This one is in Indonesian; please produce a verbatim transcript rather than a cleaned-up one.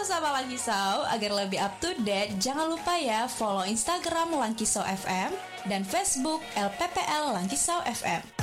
Sama Langkisau, agar lebih up to date, jangan lupa ya follow Instagram Langkisau F M dan Facebook L P P L Langkisau F M.